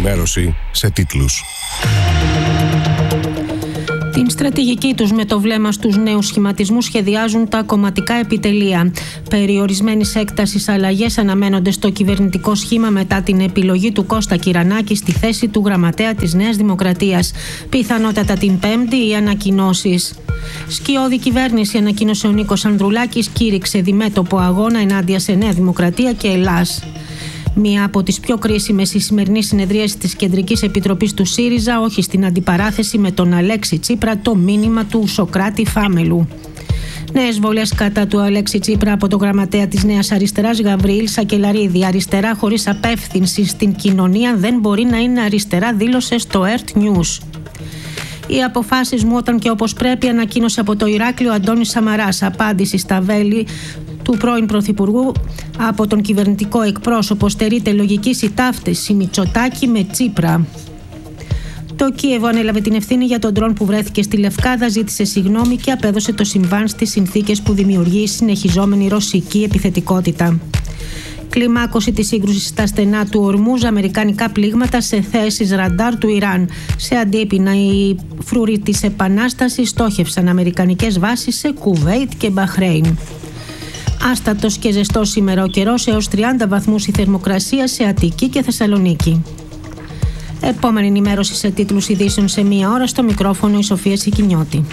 ενημέρωση σε τίτλους. Την στρατηγική τους με το βλέμμα στους νέους σχηματισμούς σχεδιάζουν τα κομματικά επιτελεία. Περιορισμένης έκτασης αλλαγές αναμένονται στο κυβερνητικό σχήμα μετά την επιλογή του Κώστα Κυρανάκη στη θέση του γραμματέα της Νέας Δημοκρατίας. Πιθανότατα την Πέμπτη οι ανακοινώσεις. Σκιώδη κυβέρνηση ανακοίνωσε ο Νίκος Ανδρουλάκης, κήρυξε διμέτωπο αγώνα ενάντια σε Νέα Δημοκρατία και Ελλάς. Μία από τις πιο κρίσιμες η σημερινή συνεδρίαση της Κεντρικής Επιτροπής του ΣΥΡΙΖΑ, όχι στην αντιπαράθεση με τον Αλέξη Τσίπρα, το μήνυμα του Σωκράτη Φάμελου. Νέες βολές κατά του Αλέξη Τσίπρα από το γραμματέα της Νέας Αριστεράς Γαβριήλ Σακελαρίδη. Αριστερά χωρίς απεύθυνση στην κοινωνία δεν μπορεί να είναι αριστερά, δήλωσε στο ERT News. Οι αποφάσεις μου όταν και όπως πρέπει, ανακοίνωσε από το Ηράκλειο Αντώνης Σαμαράς. Απάντηση στα βέλη του πρώην Πρωθυπουργού από τον κυβερνητικό εκπρόσωπο. Στερείται λογικής η ταύτιση Μητσοτάκη με Τσίπρα. Το Κίεβο ανέλαβε την ευθύνη για τον ντρόν που βρέθηκε στη Λευκάδα, ζήτησε συγγνώμη και απέδωσε το συμβάν στις συνθήκες που δημιουργεί η συνεχιζόμενη ρωσική επιθετικότητα. Κλιμάκωση της σύγκρουσης στα στενά του Ορμούζ, αμερικανικά πλήγματα σε θέσεις ραντάρ του Ιράν. Σε αντίπεινα, οι φρουροί της Επανάστασης στόχευσαν αμερικανικές βάσεις σε Κουβέιτ και Μπαχρέιν. Άστατος και ζεστός σήμερα ο καιρός, έως 30 βαθμούς η θερμοκρασία σε Αττική και Θεσσαλονίκη. Επόμενη ενημέρωση σε τίτλους ειδήσεων σε μία ώρα, στο μικρόφωνο η Σοφία Σικινιώτη.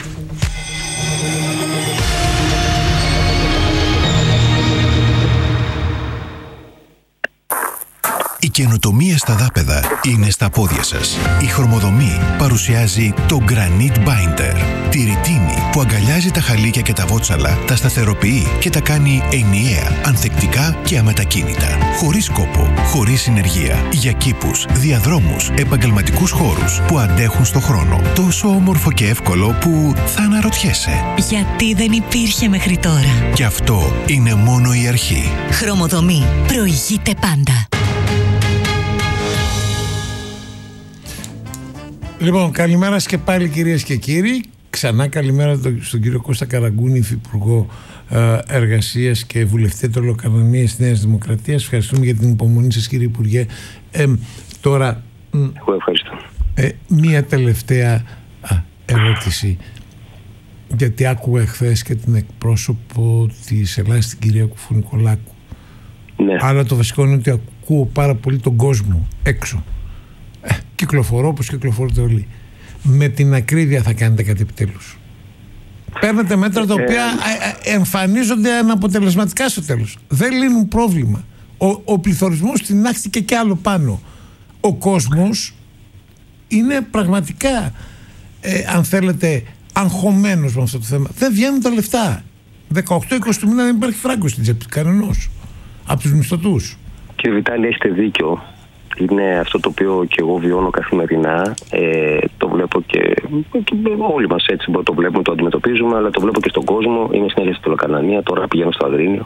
Η καινοτομία στα δάπεδα είναι στα πόδια σας. Η Χρωμοδομή παρουσιάζει το Granite Binder. Τη ρητίνη που αγκαλιάζει τα χαλίκια και τα βότσαλα, τα σταθεροποιεί και τα κάνει ενιαία, ανθεκτικά και αμετακίνητα. Χωρίς κόπο, χωρίς συνεργεία. Για κήπους, διαδρόμους, επαγγελματικούς χώρους που αντέχουν στο χρόνο. Τόσο όμορφο και εύκολο που θα αναρωτιέσαι. Γιατί δεν υπήρχε μέχρι τώρα. Και αυτό είναι μόνο η αρχή. Χρωμοδομή. Προηγείται πάντα. Λοιπόν, καλημέρα και πάλι κυρίες και κύριοι. Ξανά καλημέρα στον κύριο Κώστα Καραγκούνη, υφυπουργό Εργασίας και βουλευτή Τρολοκανονίας της Νέας Δημοκρατίας. Ευχαριστούμε για την υπομονή σας, κύριε Υπουργέ. Τώρα, εγώ ευχαριστώ. Μία τελευταία ερώτηση, γιατί άκουγα χθες και την εκπρόσωπο της Ελλάδας, την κυρία Κουφουνικολάκου. Ναι. Άρα το βασικό είναι ότι ακούω πάρα πολύ τον κόσμο έξω. Κυκλοφορώ όπως κυκλοφορείτε όλοι. Με την ακρίβεια θα κάνετε κάτι επιτέλους? Παίρνετε μέτρα τα οποία εμφανίζονται αναποτελεσματικά στο τέλος. Δεν λύνουν πρόβλημα. Ο πληθωρισμός τεινάχτηκε και άλλο πάνω. Ο κόσμος είναι πραγματικά, αν θέλετε, αγχωμένος με αυτό το θέμα. Δεν βγαίνουν τα λεφτά. 18-20 του μήνα δεν υπάρχει φράγκο στην τσέπη κανενός από τους μισθωτούς. Κύριε Βιτάλη, έχετε δίκιο. Είναι αυτό το οποίο και εγώ βιώνω καθημερινά. Το βλέπω και όλοι μας έτσι το βλέπουμε, το αντιμετωπίζουμε, αλλά το βλέπω και στον κόσμο. Είμαι συνέχεια στη Τρολοκανονία, τώρα πηγαίνω στο Αδρίνιο.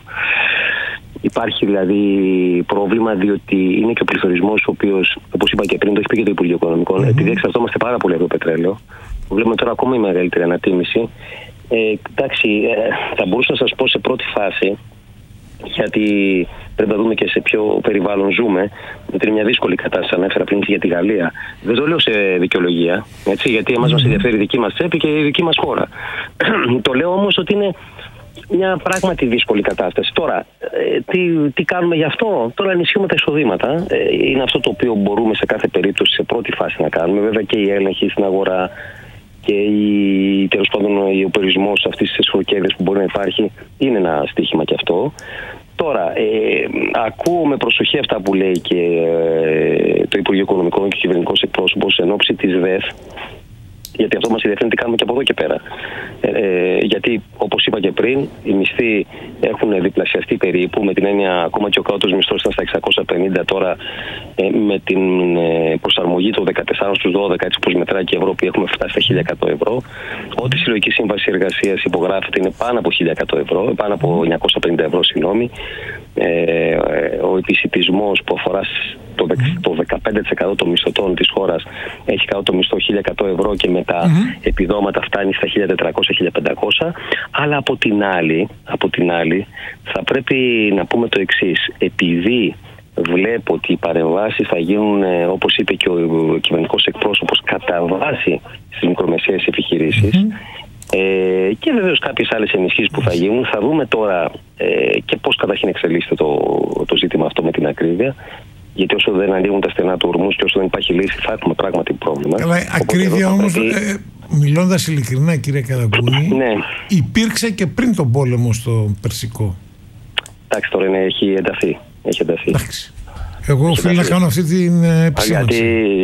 Υπάρχει δηλαδή πρόβλημα, διότι είναι και ο πληθωρισμός, ο οποίος, όπως είπα και πριν, το έχει πει και το Υπουργείο Οικονομικών, επειδή εξαρτώμαστε πάρα πολύ από το πετρέλαιο. Βλέπουμε τώρα ακόμα η μεγαλύτερη ανατίμηση. Εντάξει, θα μπορούσα να σας πω σε πρώτη φάση, γιατί πρέπει να δούμε και σε ποιο περιβάλλον ζούμε, γιατί είναι μια δύσκολη κατάσταση. Ανέφερα πριν για τη Γαλλία. Δεν το λέω σε δικαιολογία, έτσι, γιατί εμάς μας ενδιαφέρει η δική μας τσέπη και η δική μας χώρα. Το λέω όμως ότι είναι μια πράγματι δύσκολη κατάσταση. Τώρα, τι κάνουμε γι' αυτό? Τώρα ενισχύουμε τα εισοδήματα. Είναι αυτό το οποίο μπορούμε σε κάθε περίπτωση σε πρώτη φάση να κάνουμε. Βέβαια και η έλεγχη στην αγορά και τέλος πάντων ο περιορισμός αυτής της εσωτερικής που μπορεί να υπάρχει είναι ένα στοίχημα και αυτό. Τώρα, ακούω με προσοχή αυτά που λέει και το Υπουργείο Οικονομικών και ο κυβερνητικός εκπρόσωπος εν ώψη της ΔΕΘ, γιατί αυτό μας ενδιαφέρει τι κάνουμε και από εδώ και πέρα. Γιατί, όπως είπα και πριν, οι μισθοί έχουν διπλασιαστεί περίπου, με την έννοια ακόμα και ο κάτωτος μισθός ήταν στα 650, τώρα με την προσαρμογή των 14 στους 12, έτσι όπως μετράει και η Ευρώπη, έχουμε φτάσει στα 1.100 ευρώ. Ό,τι συλλογική σύμβαση εργασίας υπογράφεται είναι πάνω από 1.100 ευρώ, πάνω από 950 ευρώ, συγγνώμη. Ο επισιτισμός που αφορά το 15% των μισθωτών της χώρας έχει κάτω το μισθό 1.100 ευρώ και με τα επιδόματα φτάνει στα 1.400-1.500. Αλλά από την άλλη θα πρέπει να πούμε το εξής. Επειδή βλέπω ότι οι παρεμβάσεις θα γίνουν, όπως είπε και ο κυβερνητικός εκπρόσωπος, κατά βάση στις μικρομεσαίες επιχειρήσεις. Και βεβαίως κάποιες άλλες ενισχύσεις που θα γίνουν. Θα δούμε τώρα και πώς καταρχήν εξελίσσεται το ζήτημα αυτό με την ακρίβεια. Γιατί όσο δεν ανοίγουν τα στενά του ορμούς και όσο δεν υπάρχει λύση, θα έχουμε πράγματι πρόβλημα. Καλά, ακρίβεια όμως, μιλώντας ειλικρινά, κύριε Καραγκούνη, ναι, υπήρξε και πριν τον πόλεμο στο Περσικό. Εντάξει, τώρα έχει ενταθεί. Εντάξει. Εγώ οφείλω να κάνω αυτή την επισήμανση.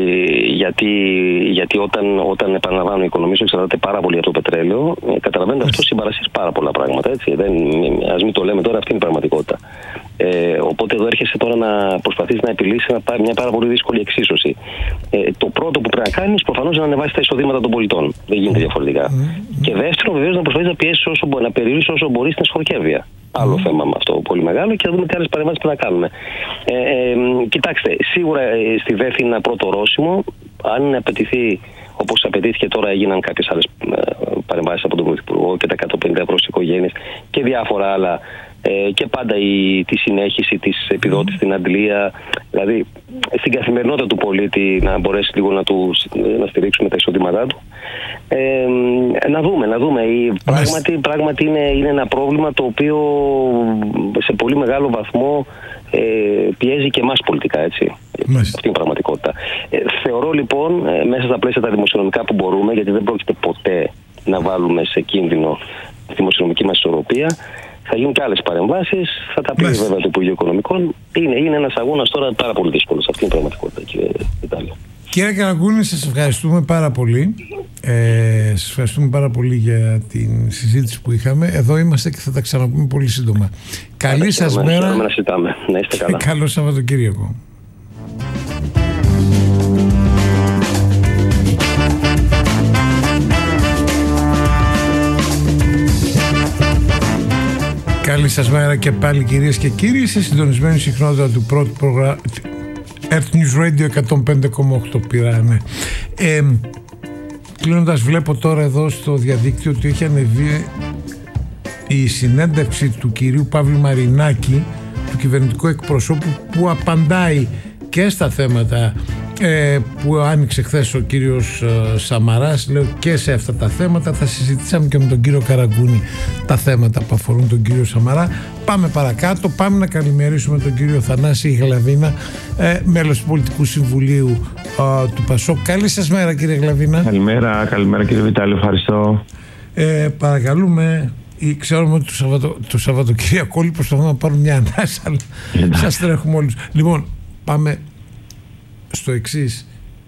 Γιατί όταν επαναλαμβάνω η οικονομία σου εξαρτάται πάρα πολύ από το πετρέλαιο, καταλαβαίνετε αυτό συμπαρασύρει πάρα πολλά πράγματα. Ας μην το λέμε τώρα, αυτή είναι η πραγματικότητα. Οπότε εδώ έρχεσαι τώρα να προσπαθείς να επιλύσεις μια πάρα πολύ δύσκολη εξίσωση. Το πρώτο που πρέπει να κάνεις προφανώς είναι να ανεβάσεις τα εισοδήματα των πολιτών. Δεν γίνεται διαφορετικά. Και δεύτερο, βεβαίως, να προσπαθείς να πιέσεις να περιορίσεις όσο μπορείς την εσχορκεύεια. Άλλο θέμα με αυτό, πολύ μεγάλο, και να δούμε τι άλλες παρεμβάσεις πρέπει να κάνουμε. Κοιτάξτε, σίγουρα στη ΔΕΘ είναι ένα πρώτο ορόσημο. Αν απαιτηθεί, όπως απαιτήθηκε τώρα, έγιναν κάποιες άλλες παρεμβάσεις από τον Πρωθυπουργό και τα 150 προς οικογένειες και διάφορα άλλα. Και πάντα τη συνέχιση της επιδότησης στην αντλία, δηλαδή στην καθημερινότητα του πολίτη, να μπορέσει λίγο να στηρίξουμε τα εισοδήματά του. Να δούμε. Πράγματι είναι ένα πρόβλημα το οποίο σε πολύ μεγάλο βαθμό πιέζει και εμάς πολιτικά, έτσι. Αυτή είναι η πραγματικότητα. Θεωρώ λοιπόν, μέσα στα πλαίσια τα δημοσιονομικά που μπορούμε, γιατί δεν πρόκειται ποτέ να βάλουμε σε κίνδυνο τη δημοσιονομική μας ισορροπία, θα γίνουν και άλλες παρεμβάσεις, θα τα πει βέβαια το Υπουργείο Οικονομικών. Είναι ένας αγώνας τώρα πάρα πολύ δύσκολος. Αυτή είναι η πραγματικότητα, κύριε Βιτάλιο. Κύριε Καραγκούνη, σας ευχαριστούμε πάρα πολύ. Σας ευχαριστούμε πάρα πολύ για την συζήτηση που είχαμε. Εδώ είμαστε και θα τα ξαναπούμε πολύ σύντομα. Καλή σας μέρα. Να συζητάμε. Να είστε καλά. Καλό Σαββατοκύριακο. Καλή σας μέρα και πάλι, κυρίες και κύριοι, σε συντονισμένη συχνότητα του πρώτου πρόγραμμα Earth News Radio 105,8 πήρανε. Κλείνοντας, βλέπω τώρα εδώ στο διαδίκτυο ότι έχει ανεβεί η συνέντευξη του κυρίου Παύλου Μαρινάκη, του κυβερνητικού εκπροσώπου, που απαντάει και στα θέματα που άνοιξε χθες ο κύριος Σαμαράς. Λέω και σε αυτά τα θέματα. Θα συζητήσαμε και με τον κύριο Καραγκούνη τα θέματα που αφορούν τον κύριο Σαμαρά. Πάμε παρακάτω. Πάμε να καλημερίσουμε τον κύριο Θανάση Γλαβίνα, μέλος του Πολιτικού Συμβουλίου του ΠΑΣΟΚ. Καλή σας μέρα, κύριε Γλαβίνα. Καλημέρα κύριε Βιτάλη, ευχαριστώ. Παρακαλούμε. Ξέρουμε ότι το Σαββατοκύριακο όλοι προσπαθούν να πάρουν μια ανάσα, αλλά σας τρέχουμε όλους. Λοιπόν, πάμε στο εξής.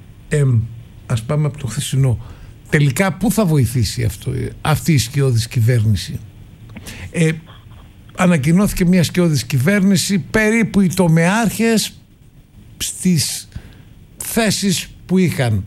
Ας πάμε από το χθεσινό. Τελικά πού θα βοηθήσει αυτή η σκιώδης κυβέρνηση? Ανακοινώθηκε μια σκιώδης κυβέρνηση, περίπου οι τομεάρχες στις θέσεις που είχαν.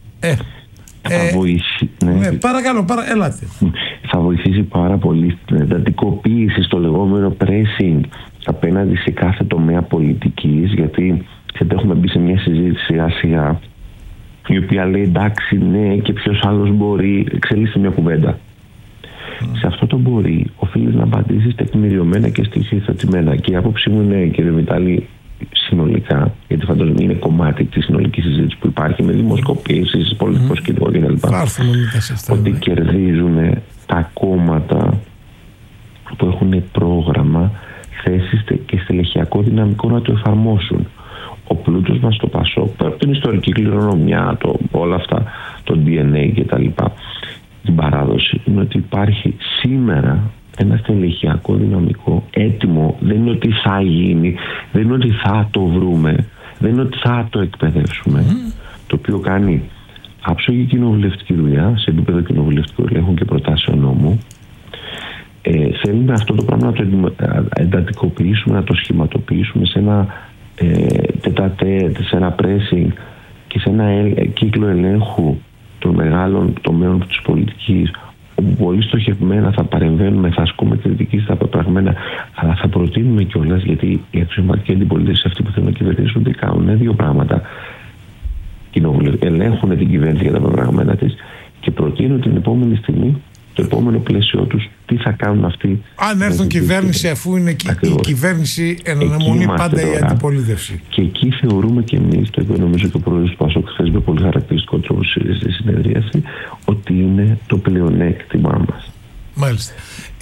Θα βοηθήσει. Ναι, παρακαλώ, ελάτε. Θα βοηθήσει πάρα πολύ στην εντατικοποίηση, στο λεγόμενο pressing απέναντι σε κάθε τομέα πολιτικής, γιατί έχουμε μπει σε μια συζήτηση σιγά-σιγά, η οποία λέει εντάξει, ναι, και ποιος άλλος μπορεί, εξελίσσεται μια κουβέντα. Σε αυτό το μπορεί οφείλεις να απαντήσεις τεκμηριωμένα και στοιχειοθετημένα. Και η άποψή μου είναι, κύριε Βιτάλη, συνολικά, γιατί φαντάζομαι είναι κομμάτι της συνολικής συζήτησης που υπάρχει με δημοσκοπήσεις, πολιτικό σκηνικό κτλ. Ότι κερδίζουν τα κόμματα που έχουν πρόγραμμα, θέσεις και στελεχειακό δυναμικό να το εφαρμόσουν. Ο πλούτος μας στο ΠΑΣΟΚ, από την ιστορική κληρονομιά, όλα αυτά, το DNA κτλ., την παράδοση, είναι ότι υπάρχει σήμερα ένα στελεχειακό δυναμικό έτοιμο. Δεν είναι ότι θα γίνει, δεν είναι ότι θα το βρούμε, δεν είναι ότι θα το εκπαιδεύσουμε, το οποίο κάνει άψογη κοινοβουλευτική δουλειά σε επίπεδο κοινοβουλευτικού ελέγχου και προτάσεων νόμου. Θέλουμε αυτό το πράγμα να το εντατικοποιήσουμε, να το σχηματοποιήσουμε σε ένα τετατέτ, σε ένα pressing και σε ένα κύκλο ελέγχου των μεγάλων τομέων της πολιτικής, όπου πολύ στοχευμένα θα παρεμβαίνουμε, θα ασκούμε κριτική στα πεπραγμένα, αλλά θα προτείνουμε κιόλας, γιατί οι αξιωματικοί αντιπολίτες, αυτοί που θέλουν να κυβερνήσουν, τι κάνουν? Δύο πράγματα. Ελέγχουν την κυβέρνηση για τα πεπραγμένα της και προτείνουν την επόμενη στιγμή το επόμενο πλαίσιο τους, τι θα κάνουν αυτοί. Αν έρθουν κυβέρνηση, αφού είναι η κυβέρνηση εν αναμονή πάντα η αντιπολίτευση. Και εκεί θεωρούμε και εμείς, το οποίο νομίζω και ο πρόεδρος του ΠΑΣΟΚ χθες με πολύ χαρακτηριστικό τρόπο στη συνεδρίαση, ότι είναι το πλεονέκτημά μας. Μάλιστα.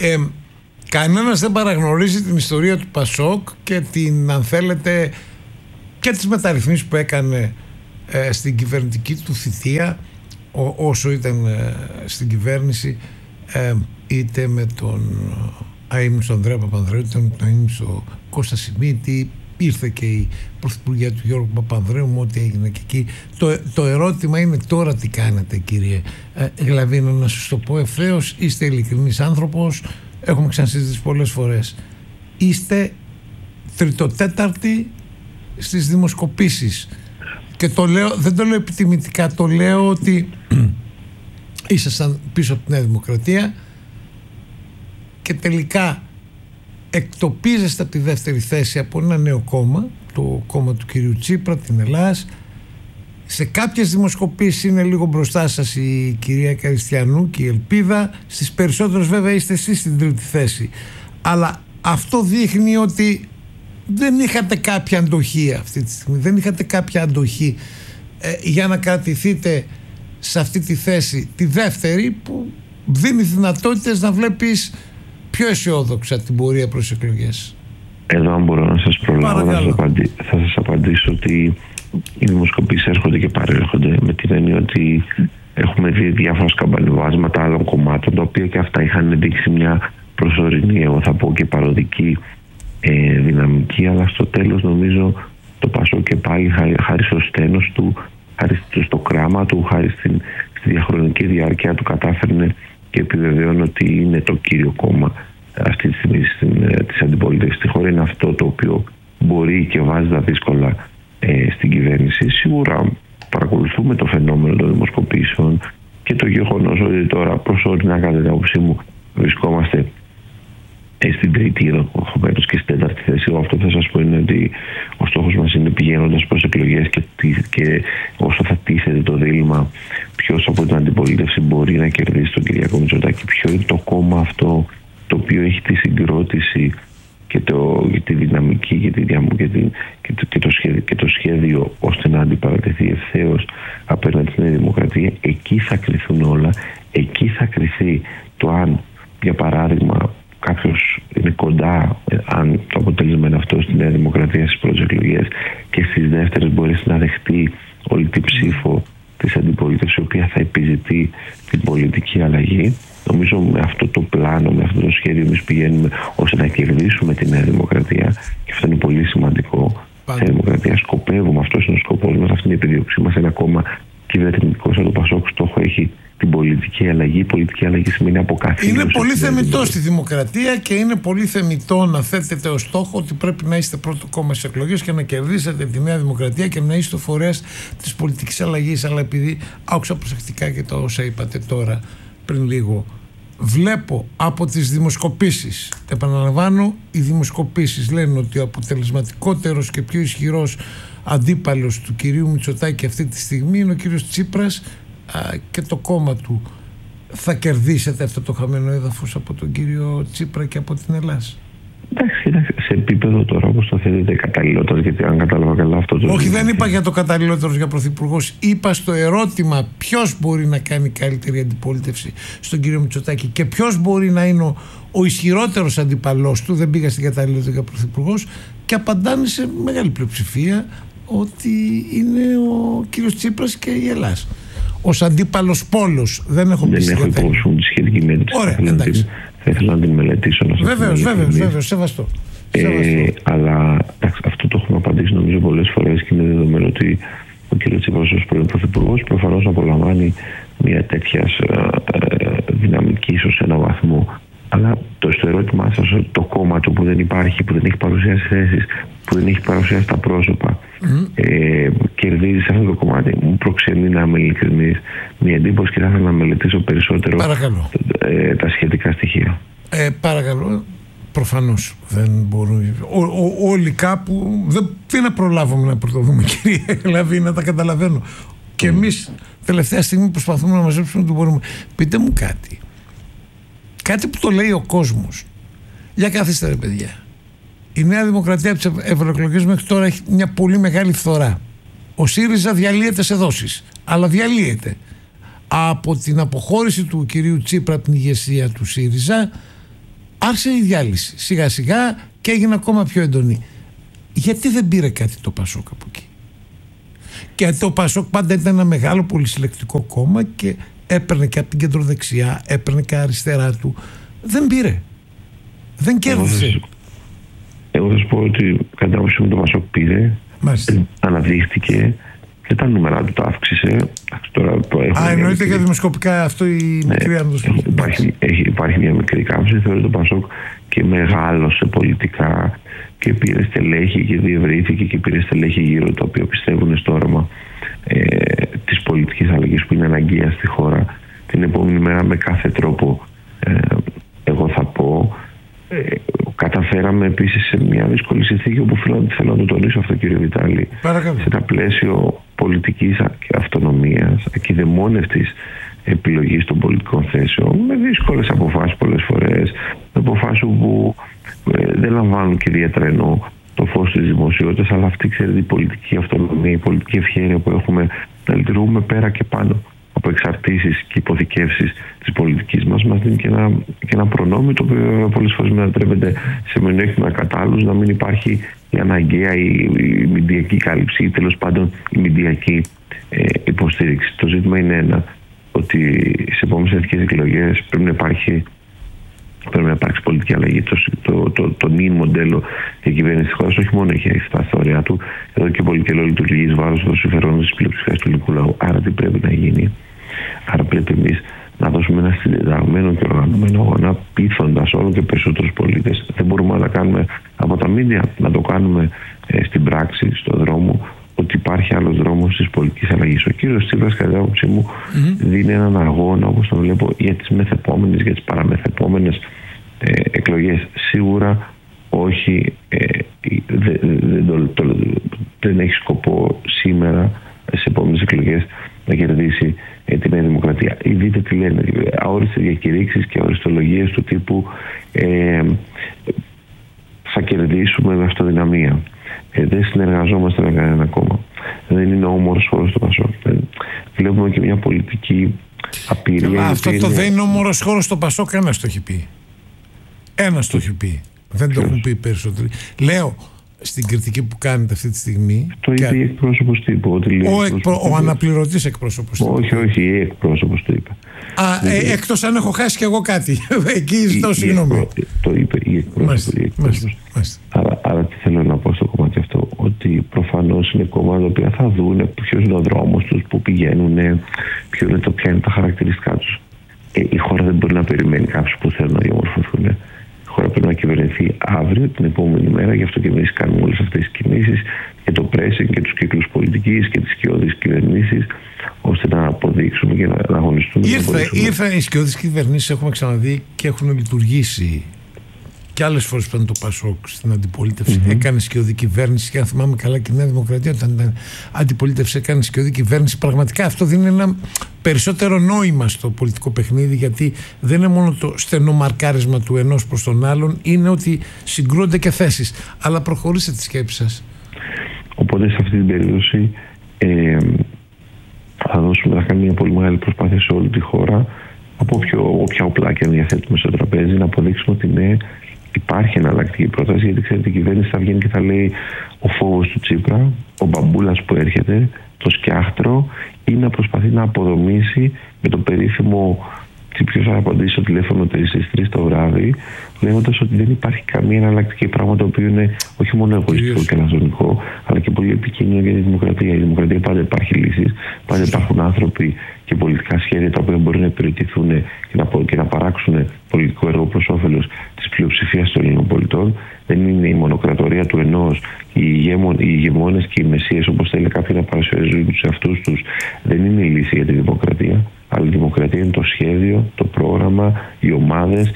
Κανένας δεν παραγνωρίζει την ιστορία του ΠΑΣΟΚ και την, αν θέλετε, και τις μεταρρυθμίσεις που έκανε στην κυβερνητική του θητεία όσο ήταν στην κυβέρνηση, είτε με τον αείμνηστο Ανδρέα Παπανδρέου, είτε με τον αείμνηστο Κώστα Σιμίτη, ήρθε και η πρωθυπουργία του Γιώργου Παπανδρέου, με ό,τι έγινε και εκεί. Το ερώτημα είναι τώρα τι κάνετε, κύριε Γλαβίνα, να σας το πω ευθέως, είστε ειλικρινής άνθρωπος, έχουμε ξανασυζητήσει πολλές φορές, είστε τριτοτέταρτοι στις δημοσκοπήσεις και το λέω, δεν το λέω επιτιμητικά, το λέω ότι ήσασταν πίσω από τη Νέα Δημοκρατία και τελικά εκτοπίζεστε από τη δεύτερη θέση από ένα νέο κόμμα, το κόμμα του κυρίου Τσίπρα, την Ελλάς. Σε κάποιες δημοσκοπήσεις είναι λίγο μπροστά σας η κυρία Καριστιανού και η Ελπίδα, στις περισσότερες βέβαια είστε εσείς στην τρίτη θέση, αλλά αυτό δείχνει ότι δεν είχατε κάποια αντοχή αυτή τη στιγμή, δεν είχατε κάποια αντοχή για να κρατηθείτε σε αυτή τη θέση, τη δεύτερη, που δίνει δυνατότητες να βλέπεις πιο αισιόδοξα την πορεία προς εκλογές. Εδώ αν μπορώ να σας προλάβω, θα σας απαντήσω ότι οι δημοσκοπήσεις έρχονται και παρέρχονται, με την έννοια ότι έχουμε δει διάφορα σκαμπανεβάσματα άλλων κομμάτων, τα οποία και αυτά είχαν δείξει μια προσωρινή, εγώ θα πω και παροδική δυναμική, αλλά στο τέλος νομίζω το ΠΑΣΟΚ και πάλι χάρη στο στένος του, χάρη στο κράμα του, χάρη στη διαχρονική διάρκεια του, κατάφερνε και επιβεβαιώνει ότι είναι το κύριο κόμμα αυτή τη στιγμή της αντιπολίτευσης στη χώρα. Είναι αυτό το οποίο μπορεί και βάζει τα δύσκολα στην κυβέρνηση. Σίγουρα παρακολουθούμε το φαινόμενο των δημοσκοπήσεων και το γεγονός ότι τώρα προσωρινά, κατά την άποψή μου, βρισκόμαστε στην τρίτη ενδεχομένως και στην τέταρτη θέση. Αυτό θα σας πω είναι ότι ο στόχος μας είναι, πηγαίνοντας προς εκλογές και όσο θα τίθεται το δίλημμα ποιος από την αντιπολίτευση μπορεί να κερδίσει τον Κυριάκο Μητσοτάκη, ποιο είναι το κόμμα αυτό το οποίο έχει τη συγκρότηση και τη δυναμική και το σχέδιο ώστε να αντιπαρατεθεί ευθέως απέναντι στην Δημοκρατία. Εκεί θα κρυθούν όλα. Εκεί θα κρυθεί το αν, για παράδειγμα, κάποιος είναι κοντά, αν το αποτέλεσμα είναι αυτό, στη Νέα Δημοκρατία στις πρώτες εκλογές, και στις δεύτερες μπορέσει να δεχτεί όλη την ψήφο της αντιπολίτευσης, η οποία θα επιζητεί την πολιτική αλλαγή. Νομίζω με αυτό το πλάνο, με αυτό το σχέδιο, εμείς πηγαίνουμε ώστε να κερδίσουμε τη Νέα Δημοκρατία, και αυτό είναι πολύ σημαντικό. Η Νέα Δημοκρατία σκοπεύουμε, αυτός είναι ο σκοπός μας, αυτή είναι η επιδίωξή μας. Ένα κόμμα κυβερνητικό σαν το ΠΑΣΟΚ στόχο έχει την πολιτική αλλαγή. Η πολιτική αλλαγή σημαίνει αποκαθήλωση. Είναι πολύ θεμιτό στη δημοκρατία και είναι πολύ θεμιτό να θέτετε ως στόχο ότι πρέπει να είστε πρώτο κόμμα στις εκλογές και να κερδίσετε τη Νέα Δημοκρατία και να είστε ο φορέας της πολιτικής αλλαγής. Αλλά επειδή άκουσα προσεκτικά και τα όσα είπατε τώρα πριν λίγο, βλέπω από τις δημοσκοπήσεις, επαναλαμβάνω, οι δημοσκοπήσεις λένε ότι ο αποτελεσματικότερος και πιο ισχυρός αντίπαλος του κυρίου Μητσοτάκη αυτή τη στιγμή είναι ο κύριος Τσίπρας και το κόμμα του. Θα κερδίσετε αυτό το χαμένο έδαφος από τον κύριο Τσίπρα και από την Ελλάδα? Εντάξει, σε επίπεδο τώρα όπως το θέλετε καταλληλότερος, γιατί αν κατάλαβα καλά αυτό το... Όχι, δεν είπα για το καταλληλότερος για πρωθυπουργός. Είπα στο ερώτημα ποιος μπορεί να κάνει καλύτερη αντιπολίτευση στον κύριο Μητσοτάκη και ποιος μπορεί να είναι ο ισχυρότερος αντίπαλός του. Δεν πήγα στην καταλληλότερη για πρωθυπουργός και απαντάνε σε μεγάλη πλειοψηφία ότι είναι ο κύριος Τσίπρας και η Ελλάδα. Ως αντίπαλος πόλος. Δεν έχω πει δεν έχω υπόψη τη σχετική μέτρηση. Ωραία, εντάξει. Θα ήθελα να την μελετήσω. Βεβαίως, σεβαστό. Αλλά αυτό το έχουμε απαντήσει νομίζω πολλές φορές και είναι δεδομένο ότι ο κ. Τσίπρας ως πρώην πρωθυπουργός προφανώς απολαμβάνει μια τέτοια δυναμική ίσως σε έναν βαθμό. Αλλά στο ερώτημά σας, το κόμμα του που δεν υπάρχει, που δεν έχει παρουσιάσει θέσεις, που δεν έχει παρουσιάσει τα πρόσωπα, κερδίζει σε αυτό το κομμάτι, μου προξενεί, να είμαι ειλικρινής, μια εντύπωση και θα ήθελα να μελετήσω περισσότερο τα σχετικά στοιχεία. Παρακαλώ. Προφανώς δεν μπορούν. Όλοι κάπου. Δεν να προλάβουμε να πρωτοδούμε, κύριε Λαβή, να τα καταλαβαίνω. Και εμείς τελευταία στιγμή προσπαθούμε να μαζέψουμε ό,τι μπορούμε. Πείτε μου κάτι. κάτι που το λέει ο κόσμος. Για καθίστε ρε παιδιά. Η Νέα Δημοκρατία από τις ευρωεκλογές μέχρι τώρα έχει μια πολύ μεγάλη φθορά. Ο ΣΥΡΙΖΑ διαλύεται σε δόσεις, αλλά διαλύεται. Από την αποχώρηση του κυρίου Τσίπρα από την ηγεσία του ΣΥΡΙΖΑ άρχισε η διάλυση σιγά σιγά και έγινε ακόμα πιο έντονη. Γιατί δεν πήρε κάτι το ΠΑΣΟΚ από εκεί? Και το ΠΑΣΟΚ πάντα ήταν ένα μεγάλο πολυσυλλεκτικό κόμμα και έπαιρνε και από την κεντροδεξιά, έπαιρνε και αριστερά του. Δεν πήρε. Δεν κέρδισε. Εγώ θα σου πω ότι κατά άποψή μου το ΠΑΣΟΚ πήρε, αναδείχθηκε και τα νούμερα του τα αύξησε. Εννοείται για δημοσκοπικά αυτό η μικρή ανδροσφαίρα. Υπάρχει μια μικρή κάμψη. Θεωρεί το ΠΑΣΟΚ και μεγάλωσε πολιτικά και πήρε στελέχη και διευρύθηκε και πήρε στελέχη γύρω τα οποία πιστεύουν στο όραμα της πολιτικής αλλαγής που είναι αναγκαία στη χώρα. Την επόμενη μέρα με κάθε τρόπο εγώ θα πω καταφέραμε επίσης σε μια δύσκολη συνθήκη όπου θέλω να το τονίσω αυτό, κύριε Βιτάλη. Παρακαλώ. Σε ένα πλαίσιο πολιτικής αυτονομίας, ακιδεμόνευτης επιλογής των πολιτικών θέσεων, με δύσκολες αποφάσεις πολλές φορές, με αποφάσεις που δεν λαμβάνουν και ιδιαίτερα εννοώ το φως της δημοσιότητας, αλλά αυτή, ξέρετε, η πολιτική αυτονομία, η πολιτική ευχέρεια που έχουμε να λειτουργούμε πέρα και πάνω από εξαρτήσεις και υποθηκεύσεις της πολιτικής μας δίνει και ένα προνόμιο, το οποίο πολλές φορές μετατρέπεται σε μειονέκτημα κατά άλλους, να μην υπάρχει η αναγκαία η μηντιακή κάλυψη ή τέλος πάντων η μηντιακή υποστήριξη. Το ζήτημα είναι ένα, ότι σε επόμενες εθνικές εκλογές πρέπει να υπάρξει πολιτική αλλαγή. Το νυν μοντέλο διακυβέρνηση της χώρας όχι μόνο έχει φτάσει στα όρια του, εδώ και πολύ καιρό λειτουργεί εις βάρος των συμφερόντων της πλειοψηφίας του ελληνικού λαού. Άρα τι πρέπει να γίνει? Άρα πρέπει εμείς να δώσουμε ένα συντεταγμένο και οργανωμένο αγώνα, πείθοντας όλο και περισσότερους πολίτες. Δεν μπορούμε να τα κάνουμε από τα μίντια, να το κάνουμε στην πράξη, στον δρόμο, ότι υπάρχει άλλος δρόμος της πολιτικής αλλαγής. Ο κύριος Τσίπρας, κατά την άποψή μου, δίνει έναν αγώνα, όπως τον βλέπω, για τις μεθεπόμενες, για τις παραμεθεπόμενες εκλογές. Σίγουρα όχι, δεν έχει σκοπό σήμερα σε επόμενες εκλογές να κερδίσει τη Νέα Δημοκρατία. Ή δείτε τι λένε, αόριστες διακηρύξεις και αοριστολογίες του τύπου θα κερδίσουμε με αυτοδυναμία. Δεν συνεργαζόμαστε με κανένα κόμμα. Δεν είναι όμορος χώρος στο ΠΑΣΟΚ. Βλέπουμε και μια πολιτική απειρία. Αυτό το δεν είναι όμορος χώρος στο ΠΑΣΟΚ, ένας το έχει πει. Ένας το έχει πει. Δεν το έχουν πει περισσότεροι. Λέω στην κριτική που κάνετε αυτή τη στιγμή. Το είπε η εκπρόσωπος τύπου. Ο αναπληρωτής εκπρόσωπος τύπου. Όχι, η εκπρόσωπος το είπε. Εκτός αν έχω χάσει κι εγώ κάτι. Εκεί ζητώ συγγνώμη. Το είπε η εκπρόσωπος. Άρα τι θέλω να πω στο κομμάτι αυτό? Ότι προφανώς είναι κόμματα τα οποία θα δούνε ποιος είναι ο δρόμος τους, που πηγαίνουν, ποια είναι τα χαρακτηριστικά τους. Η χώρα δεν μπορεί να περιμένει κάποιους που θέλουν να διαμορφωθούν. Η χώρα πρέπει να κυβερνηθεί αύριο, την επόμενη μέρα. Γι' αυτό και εμείς κάνουμε όλες αυτές τις κινήσεις και το pressing και τους κύκλους πολιτικής και τις σκιώδεις κυβερνήσεις, ώστε να αποδείξουμε και να αγωνιστούμε. Ήρθαν οι σκιώδεις κυβερνήσεις, έχουμε ξαναδεί, και έχουν λειτουργήσει. Και άλλες φορές που ήταν το ΠΑΣΟΚ στην αντιπολίτευση, έκανε σκιώδη κυβέρνηση. Και αν θυμάμαι καλά, και η Νέα Δημοκρατία, όταν ήταν αντιπολίτευση, έκανε σκιώδη κυβέρνηση. Πραγματικά αυτό δίνει ένα περισσότερο νόημα στο πολιτικό παιχνίδι, γιατί δεν είναι μόνο το στενό μαρκάρισμα του ενός προς τον άλλον, είναι ότι συγκρούονται και θέσεις. Αλλά προχωρήστε τη σκέψη σας. Οπότε σε αυτή την περίπτωση θα κάνουμε μια πολύ μεγάλη προσπάθεια σε όλη τη χώρα, από όποια όπλα και αν διαθέτουμε στο τραπέζι, να αποδείξουμε ότι ναι, υπάρχει εναλλακτική πρόταση. Γιατί ξέρετε, η κυβέρνηση θα βγαίνει και θα λέει ο φόβος του Τσίπρα, ο μπαμπούλας που έρχεται, το σκιάχτρο, ή να προσπαθεί να αποδομήσει με το περίφημο ποιος θα απαντήσει στο τηλέφωνο στις 3 το βράδυ, λέγοντας ότι δεν υπάρχει καμία εναλλακτική, πράγμα το οποίο είναι όχι μόνο εγωιστικό και αναζωνικό, αλλά και πολύ επικίνδυνο για τη δημοκρατία. Η δημοκρατία πάντα υπάρχει λύσεις, πάντα υπάρχουν άνθρωποι και πολιτικά σχέδια τα οποία μπορεί να υπηρετηθούν και να παράξουν πολιτικό έργο προς όφελος της πλειοψηφίας των Ελληνικών πολιτών. Δεν είναι η μονοκρατορία του ενός, οι ηγεμόνες και οι μεσίες, όπως θέλει κάποιοι να παρουσιάζουν τους εαυτούς τους, δεν είναι η λύση για τη δημοκρατία. Αλλά η δημοκρατία είναι το σχέδιο, το πρόγραμμα, οι ομάδες,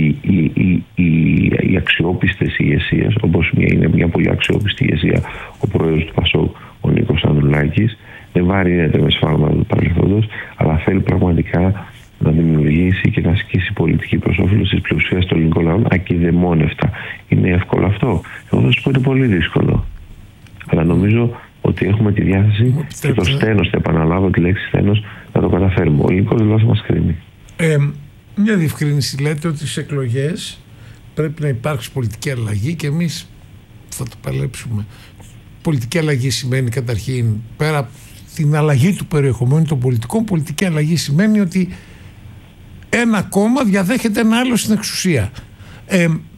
οι αξιόπιστες ηγεσίες, όπως είναι μια πολύ αξιόπιστη ηγεσία ο πρόεδρος του ΠΑΣΟΚ, ο Νίκος Ανδρουλάκης. Δεν βαρύνεται με σφάλματα του παρελθόντος, αλλά θέλει πραγματικά να δημιουργήσει και να ασκήσει πολιτική προς όφελος της πλειοψηφίας των ελληνικών λαών ακειδεμόνευτα. Είναι εύκολο αυτό? Εγώ θα σου πω είναι πολύ δύσκολο. Αλλά νομίζω ότι έχουμε τη διάθεση και το στένος, θα επαναλάβω τη λέξη στένος, να το καταφέρουμε. Ο ελληνικός λαός μας κρίνει. Μια διευκρίνηση, λέτε ότι στις εκλογές πρέπει να υπάρξει πολιτική αλλαγή και εμείς θα το παλέψουμε. Πολιτική αλλαγή σημαίνει καταρχήν, πέρα από την αλλαγή του περιεχομένου των πολιτικών, πολιτική αλλαγή σημαίνει ότι ένα κόμμα διαδέχεται ένα άλλο στην εξουσία.